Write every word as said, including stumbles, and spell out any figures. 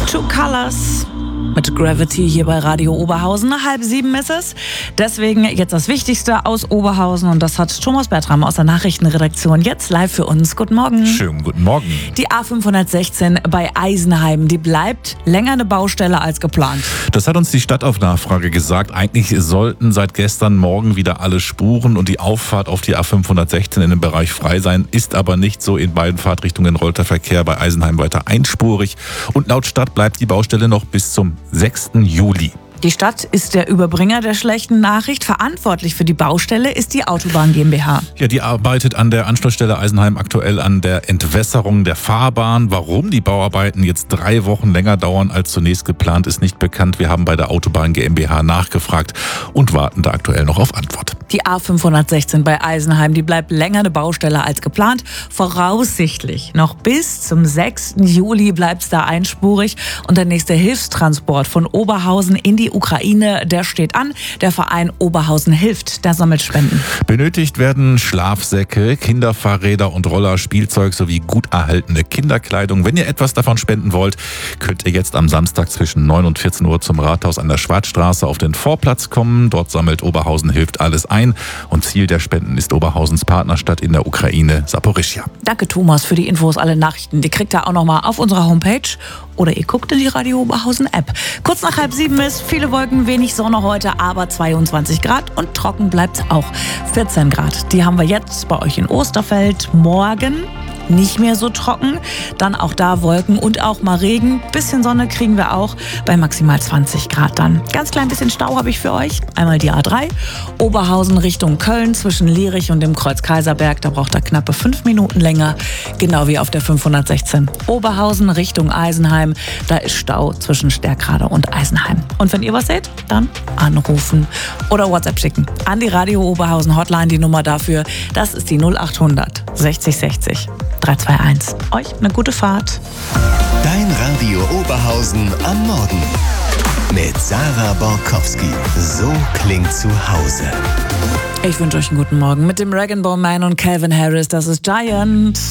Two Colors mit Gravity hier bei Radio Oberhausen. Halb sieben ist es. Deswegen jetzt das Wichtigste aus Oberhausen. Und das hat Thomas Bertram aus der Nachrichtenredaktion jetzt live für uns. Guten Morgen. Schönen guten Morgen. Die A fünfhundertsechzehn bei Eisenheim, die bleibt länger eine Baustelle als geplant. Das hat uns die Stadt auf Nachfrage gesagt. Eigentlich sollten seit gestern Morgen wieder alle Spuren und die Auffahrt auf die A fünfhundertsechzehn in dem Bereich frei sein. Ist aber nicht so. In beiden Fahrtrichtungen rollt der Verkehr bei Eisenheim weiter einspurig. Und laut Stadt bleibt die Baustelle noch bis zum sechsten Juli. Die Stadt ist der Überbringer der schlechten Nachricht. Verantwortlich für die Baustelle ist die Autobahn GmbH. Ja, die arbeitet an der Anschlussstelle Eisenheim aktuell an der Entwässerung der Fahrbahn. Warum die Bauarbeiten jetzt drei Wochen länger dauern als zunächst geplant, ist nicht bekannt. Wir haben bei der Autobahn GmbH nachgefragt und warten da aktuell noch auf Antwort. Die A fünfhundertsechzehn bei Eisenheim, die bleibt länger eine Baustelle als geplant. Voraussichtlich noch bis zum sechsten Juli bleibt es da einspurig. Und der nächste Hilfstransport von Oberhausen in die Ukraine, der steht an. Der Verein Oberhausen hilft, der sammelt Spenden. Benötigt werden Schlafsäcke, Kinderfahrräder und Roller, Spielzeug sowie gut erhaltene Kinderkleidung. Wenn ihr etwas davon spenden wollt, könnt ihr jetzt am Samstag zwischen neun und vierzehn Uhr zum Rathaus an der Schwarzstraße auf den Vorplatz kommen. Dort sammelt Oberhausen hilft alles ein. Und Ziel der Spenden ist Oberhausens Partnerstadt in der Ukraine, Saporischschja. Danke Thomas für die Infos, alle Nachrichten. Die kriegt ihr auch nochmal auf unserer Homepage oder ihr guckt in die Radio Oberhausen App. Kurz nach halb sieben ist viele Wolken, wenig Sonne heute, aber zweiundzwanzig Grad und trocken bleibt auch. vierzehn Grad, die haben wir jetzt bei euch in Osterfeld. Morgen nicht mehr so trocken, dann auch da Wolken und auch mal Regen. Bisschen Sonne kriegen wir auch bei maximal zwanzig Grad dann. Ganz klein bisschen Stau habe ich für euch. Einmal die A drei, Oberhausen Richtung Köln zwischen Lierich und dem Kreuz Kaiserberg. Da braucht er knappe fünf Minuten länger, genau wie auf der fünfhundertsechzehn. Oberhausen Richtung Eisenheim, da ist Stau zwischen Stärkrade und Eisenheim. Und wenn ihr was seht, dann anrufen oder WhatsApp schicken an die Radio Oberhausen Hotline. Die Nummer dafür, das ist die null achthundert sechzig sechzig drei zwei eins. Euch eine gute Fahrt. Dein Radio Oberhausen am Morgen. Mit Sarah Borkowski. So klingt zu Hause. Ich wünsche euch einen guten Morgen mit dem Rag and Bone Man und Calvin Harris. Das ist Giant.